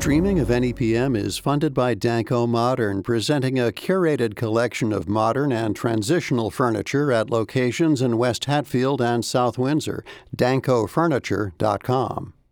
Streaming of NEPM is funded by Danco Modern, presenting a curated collection of modern and transitional furniture at locations in West Hatfield and South Windsor. DancoFurniture.com.